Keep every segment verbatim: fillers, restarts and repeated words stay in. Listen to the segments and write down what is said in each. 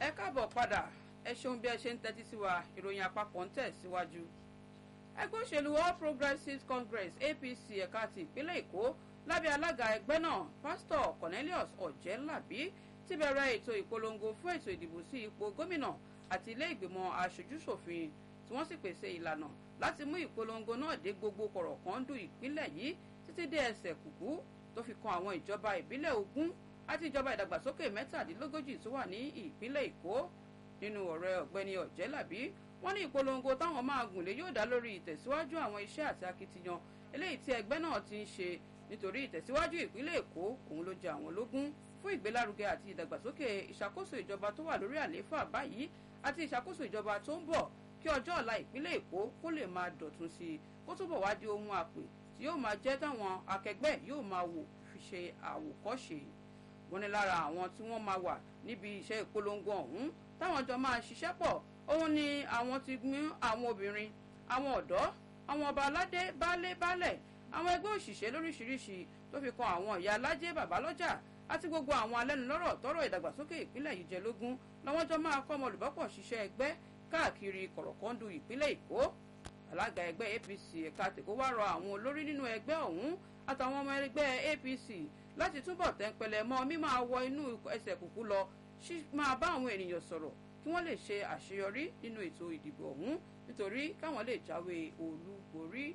ẹ káàbọ̀ padà ẹ ṣeun bí ẹ ṣe ń tẹ́tí sí wa ìròyìn àpapọ̀ ń tẹ̀ síwájú. ẹgbẹ́ òṣèlú All Progressives Congress A P C ẹ̀ka ti ìpínlẹ̀ Èkó lábẹ́ alága ẹgbẹ́ náà Pásítọ̀ Cornelius Ọ̀jẹ́lábí ti bẹ̀rẹ̀ ètò ìpolongo fún ètò ìdìbò sí ipò gómìnà àti ilé ìgbìmọ̀ aṣojú-ṣòfin tí wọ́n sì pèsè ìlànà láti mú ìpolongo náà dé gbogbo kọ̀rọ̀kọ́ndù ìpínlẹ̀ yìí títí dé ẹsẹ̀ kùkú tó fi kan àwọn ìjọba ìbílẹ̀ ogún àti ìjọba ìdàgbàsókè mẹ́tàdínlógójì tó wà ní ìpínlẹ̀ Èkó. Nínú ọ̀rọ̀ ọ̀gbẹ́ni Ọ̀jẹ́lábí wọ́n ní ìpolongo táwọn máa gùn lé yóò dá lórí ìtẹ̀síwájú àwọn iṣẹ́ àti akitiyan eléyìí tí ẹgbẹ́ náà ti ń ṣe nítorí ìtẹ̀síwájú ìpínlẹ̀ Èkó òun ló jẹ àwọn lógún fún ìgbélárugẹ àti ìdàgbàsókè ìṣàkóso ìjọba tó wà lórí àlééfà báyìí àti ìṣàkóso ìjọba tó ń bọ̀ kí ọjọ́ ọ̀la ìpínlẹ̀ Èkó kó lè máa dọ̀tun sí i kó túbọ̀ wá di ohun àpè tí yóò máa jẹ́ táwọn akẹgbẹ́ yóò máa wò fi ṣe àwòkọ́ṣe. Wọ́n ní lára àwọn tí wọ́n máa wà níbi iṣẹ́ ìpolongo ọ̀hún táwọn jọ máa ṣiṣẹ́ pọ̀ òun ni àwọn ti mú àwọn obìnrin àwọn ọ̀dọ́ àwọn ọba aládé baálé baálẹ̀ àwọn ẹgbẹ́ òṣìṣẹ́ lóríṣiríṣi tó fi kan àwọn ìyá alájẹ bàbá lọ́jà àti gbogbo àwọn alẹ́nulọ́rọ̀ tọ́rọ̀ ìdàgbàsókè ìpínlẹ̀ yìí jẹ lógún làwọn jọ máa kọ́ ọmọlùbọ́pọ̀ ṣiṣẹ́ ẹgbẹ́ káàkiri kọ̀rọ̀kọ́ndù ìpínlẹ̀ Èkó. Alága ẹgbẹ́ A P C ẹ̀ka tèkó wá rọ àwọn olórí nínú ẹgbẹ́ ọ̀hún àtàwọn ọmọ ẹgbẹ́ A P C láti túbọ̀ tẹ́ńpẹ́lẹ́ mọ́ mímọ́ wọ inú ẹsẹ̀ kùkú lọ máa bá àwọn ènìyàn sọ̀rọ̀ kí wọ́n lè ṣe àṣeyọrí nínú ètò ìdìbò ọ̀hún nítorí káwọn lè jáwé olúborí.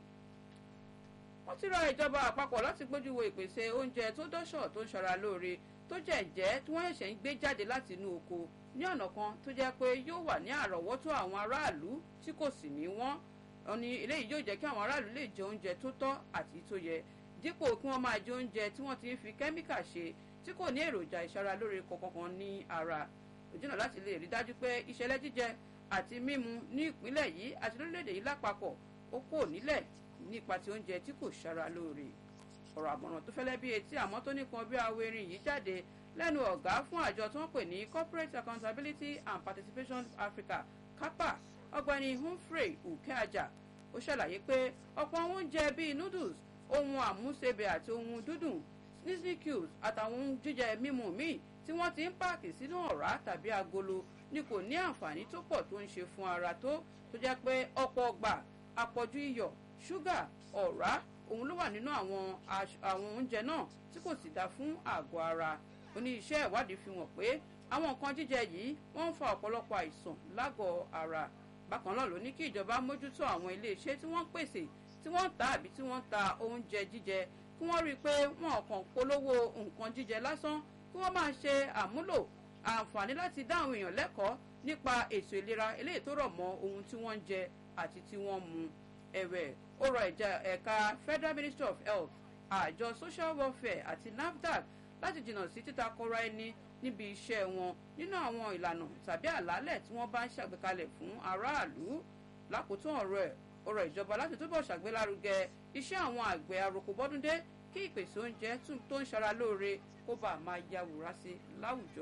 Wọ́n ti rọ ìjọba àpapọ̀ láti gbójú wo ìpèsè oúnjẹ tó dọ́ṣọ̀ tó ń ṣara lóore tó jẹ́ ẹ̀jẹ́ tí wọ́n ṣẹ̀ṣẹ̀ ń gbé jáde láti inú oko ní ọ̀nà kan tó jẹ́ pé yóò wà ní àrọ́wọ́tó àwọn aráàlú tí kò sì ní wọ́n. Wọ́n ní eléyìí yóò jẹ́ kí àwọn aráàlú lè jẹ oúnjẹ tó tọ́ àti tó yẹ dípò kí wọ́n máa jẹ oúnjẹ tí wọ́n ti ń fi kẹ́míkà ṣe tí kò ní èròjà ìṣaralóore kankan ní ara. Òjìnà láti lè rí dájú pé ìṣẹ̀lẹ̀ jíjẹ àti mímu ní ìpínlẹ̀ yìí àti lórílẹ̀‐èdè yìí lápapọ̀ ó kò nílẹ̀ nípa ti oúnjẹ tí kò ṣara lóore. Ọ̀rọ̀ àmọ̀ràn tó fẹ́lẹ́ bí etí àmọ́ tó nípọn bí awérin yìí jáde lẹ́nu ọ̀gá fún àjọ tó ń pè ní Corporate Accountability and Participation Africa CAPA ọ̀gbẹ́ni Humphrey Ukeaja. Ó ṣàlàyé pé ọ̀pọ̀ oúnjẹ bíi noodles ohun àmúṣebẹ̀ àti ohun dúdùn sneakers àtàwọn ohun jíjẹ mímu míì tí wọ́n ti ń páàkì sínú ọ̀rá tàbí agolo ni kò ní àǹfààní tó pọ̀ tó ń ṣe fún ara tó tó jẹ́ pé ọ̀pọ̀ ọgbà àpọ̀jù iyọ̀ ṣúgà ọ̀rá òun ló wà nínú àwọn àwọn oúnjẹ náà tí kò sì dá fún àgọ́ ara. Ó ní iṣẹ́ ìwádìí fi hàn pé àwọn nǹkan jíjẹ yìí wọ́n ń fa ọ̀pọ̀lọpọ̀ àìsàn lágọ̀ọ́ ara. Bákan náà ló ní kí ìjọba mójútó àwọn iléeṣẹ́ tí wọ́n ń pèsè tí wọ́n ń ta àbí tí wọ́n ń ta oúnjẹ jíjẹ kí wọ́n rí i pé wọn kàn polówó nǹkan jíjẹ lásán kí wọ́n máa ṣe àmúlò àǹfààní láti dá àwọn èèyàn lẹ́kọ̀ọ́ nípa ètò ìlera eléyìí tó rọ̀ mọ́ ohun tí wọ́n ń jẹ àti tí wọ́n mu. Ẹ̀wẹ̀ ó rọ ẹ̀ka Federal Ministry of Health àjọ Social Welfare àti NAFDAC láti jìnnà sí títakora ẹni níbi iṣẹ́ wọn nínú àwọn ìlànà tàbí àlàálẹ̀ tí wọ́n bá ń ṣàgbékalẹ̀ fún aráàlú. Lákòótán ọ̀rọ̀ ẹ̀ ó rọ ìjọba láti túbọ̀ ṣàgbélárugẹ iṣẹ́ àwọn àgbẹ̀ àròkò bọ́dúndé kí ìpèsè oúnjẹ tó ń ṣara lóore kó bá máa yàwòrán sí láwùjọ.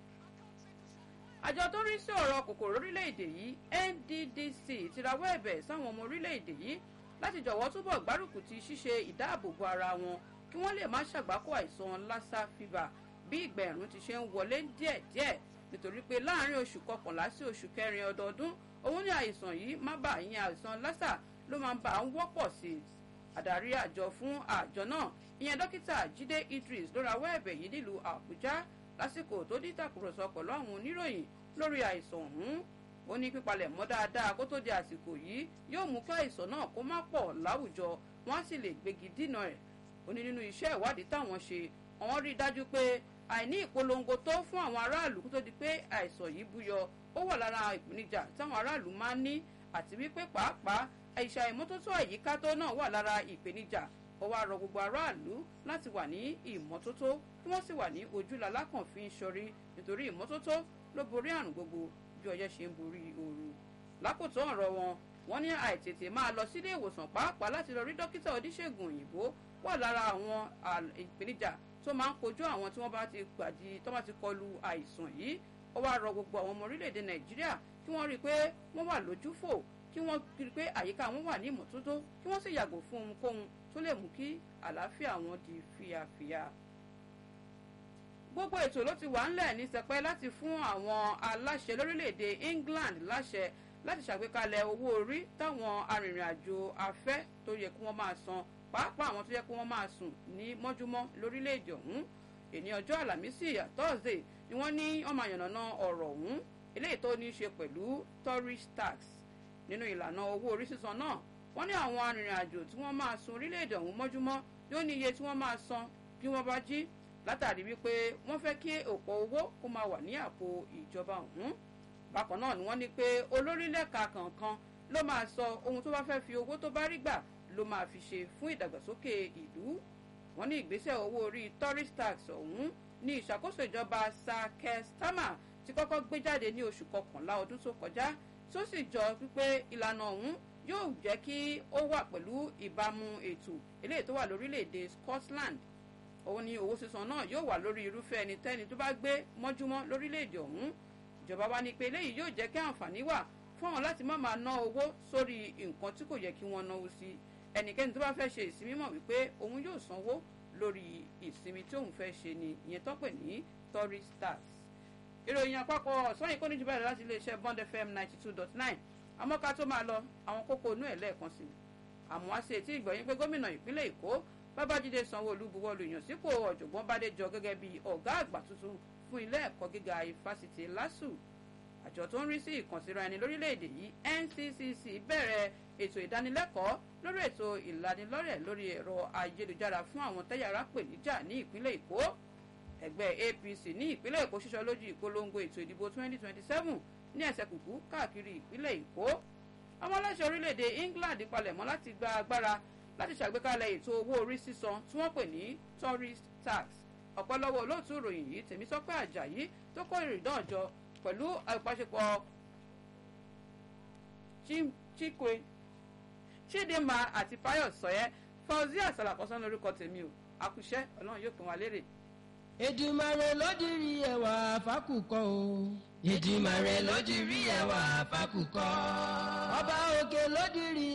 Àjọ tó ń rí sí ọ̀rọ̀ kòkòrò orílẹ̀-èdè yìí N D D C ti rawọ́ ẹ̀bẹ̀ sáwọn ọmọ orílẹ̀-èdè yìí láti jọ̀wọ́ túbọ̀ gbárùkù ti ṣíṣe ìdáàbòbò ara wọn kí wọ́n lè má ṣàgbákò àìsàn Lassa fever bí ìgbà ẹ̀rùn ti ṣe ń wọlé díẹ̀díẹ̀ nítorí pé láàárín oṣù kọkànlá sí oṣù kẹrin ọdọọdún òun ní àìsàn yìí má bà ìyẹn àìsàn Lassa ló máa ń bá ń wọ́pọ̀ sí i. Adarí àjọ fún àjọ náà ìyẹn dókítà Jídé Idris ló rawọ́ ẹ̀bẹ̀ yìí nílùú Àbújá lásìkò tó dí tàkùrọ̀sọ pẹ̀lú àwọn oníròyìn lórí àìsàn ọ̀hún. Ó ní pípalẹ̀ mọ́ dáadáa kó tó di àsìkò yìí yóò mú kí àìsàn náà kó má pọ̀ láwùjọ wọ́n á sì lè gbégi dínà ẹ̀. Ó ní nínú iṣẹ́ ìwádìí táwọn ṣe àwọn rí i dájú pé àìní ìpolongo tó fún àwọn aráàlú kó tó di pé àìsàn yìí búyọ ó wà lára ìpèníjà táwọn aráàlú máa ń ní àti wípé pàápàá àìṣà ìmọ́tótó àyíká tó náà wà lára ìpèníjà. Ó wá rọ gbogbo aráàlú láti wà ní ìmọ́tótó kí wọ́n sì wà ní ojúlàlá kan fi ń ṣọrí nítorí ìmọ́tótó ló borí àrùn gbogbo bí ọyẹ́ ṣe ń borí ooru. Lákòótán ọ̀rọ̀ wọn wọ́n ní àìtètè máa lọ sílé ìwòsàn pàápàá láti lọ rí dókítà oníṣègùn òyìnbó wà lára àwọn ìpèníjà tó máa ń kojú àwọn tí wọ́n bá ti pàdé tó bá ti kọlu àìsàn yìí. Ó wá rọ gbogbo àwọn ọmọ orílẹ̀-èdè Nàìjíríà kí wọ́n rí i pé wọ́n wà lójúfò kí wọ́n rí i pé àyíká wọn wà ní ìmọ́tótó kí wọ́n sì yàgò fún ohunkóhun tó lè mú kí àlàáfíà wọn di fíafíà. gbogbo ètò ló ti wà ńlẹ̀ ní sẹpẹ́ láti fún àwọn aláṣẹ lórílẹ̀‐èdè England láṣẹ láti ṣàgbékalẹ̀ owó orí táwọn arìnrìn-àjò afẹ́ tó yẹ kí wọ́n máa san pàápàá àwọn tó yẹ kí wọ́n máa sùn ní mọ́júmọ́ lórílẹ̀‐èdè ọ̀hún. èní ọjọ́ àlàmísì Thursday ni wọ́n ní wọ́n máa yànnàná ọ̀rọ̀ ọ̀hún eléyìí tó ní í ṣe pẹ̀lú tourist tax. nínú ìlànà owó orí sísan náà wọ́n ní àwọn arìnrìn-àjò tí wọ́n máa sun orílẹ̀‐èdè ọ̀hún mọ́júmọ́ yóò ní iye tí wọ́n máa san bí wọ́n bá jí látàrí wípé wọ́n fẹ́ kí òpó owó kó máa wà ní àpò ìjọba ọ̀hún. bákan náà ni wọ́n ní pé olórí lẹ́ka kọ̀ọ̀kan ló máa sọ ohun tó bá fẹ́ fi owó tó bá rí gbà ló máa fi ṣe fún ìdàgbàsókè ìlú. wọ́n ní ìgbésẹ̀ owó orí tourist tax ọ̀hún ní ìṣàkóso ìjọba Sir Keir Starmer ti kọ́kọ́ gbé jáde ní oṣù kọkànlá ọdún tó kọjá tó sì jọ wípé ìlànà ọ̀hún yóò jẹ́ kí ó wà pẹ̀lú ìbámu ètò eléyìí tó wà lórílẹ̀‐èdè Scotland. òun ni owó sísan náà yóò wà lórí irúfẹ́ ẹnikẹ́ni tó bá gbé mọ́júmọ́ lórílẹ̀‐èdè ọ̀hún. ìjọba wa ní pé eléyìí yóò jẹ́ kí àǹfààní wà fún àwọn láti má máa ná owó sórí nǹkan tí kò yẹ kí wọ́n náwó sí. ẹnikẹ́ni tó bá fẹ́ ṣe ìsinmi mọ̀ wípé òun yóò sanwó lórí ìsinmi tí òun fẹ́ ṣe ni ìyẹn tó pè ní tourist tax. ìròyìn àpapọ̀ ọ̀sán yìí kò ní jù báyìí láti iléeṣẹ́ Bond F M ninety two dot nine àmọ́ ká tó máa lọ àwọn kókó inú ẹ̀ lẹ́ẹ̀kan sí i. àmọ́ wá sí etí ìgbọ̀nyín pé gómìnà ìpínlẹ̀ Èkó Babájídé Sanwó-Olú buwọ́lu ìyànsípò ọ̀jọ̀gbọ́n Bádéjọ gẹ́gẹ́ bí ọ̀gá àgbà tuntun fún ilé ẹ̀kọ́ gíga ifásitì LASU. àjọ tó ń rí sí ìkànsíra ẹni lórílẹ̀‐èdè yìí N C C C bẹ̀rẹ̀ ètò ìdánilẹ́kọ̀ọ́ lórí ètò ìlanilọ́rẹ̀ lórí ẹ̀rọ ayélujára fún àwọn tẹ́yàrá pè níjà ní ìpínlẹ̀ Èkó. ẹgbẹ́ A P C ní ìpínlẹ̀ Èkó ṣíṣọ lójú ìpolongo ètò ìdìbò twenty twenty seven ní ẹsẹ̀ kùkú káàkiri ìpínlẹ̀ Èkó. àwọn aláṣẹ orílẹ̀-èdè England palẹ̀mọ́ láti gba agbára láti ṣàgbékalẹ̀ ètò owó orí sísan tí wọ́n pè ní tourist tax. ọ̀pọ̀lọpọ̀ olóòtú ìròyìn yìí Tèmítọ́pẹ́ Àjàyí tó kó ìrìndán jọ pẹ̀lú ìpàṣẹpọ̀ Chikwe Chidinma àti Fáyọ̀ Sọ́yẹ́ Fauzia Salakọ́sán lórúkọ tèmi o àkùṣẹ́ Ọlọ́run yóò pín wa lérè. Èdùmàrè ló dirí ẹwà fákùkọ o. Èdùmàrè ló dirí ẹwà fákùkọ. Ọba òkè ló dirí